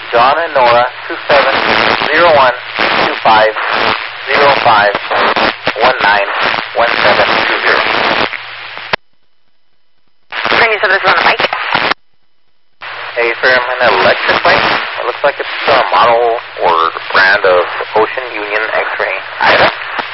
John and Nora, 27012505191720. This is on the mic. Hey, sir, I'm an electric bike. It looks like it's a model or brand of Ocean Union X-Ray. Ida?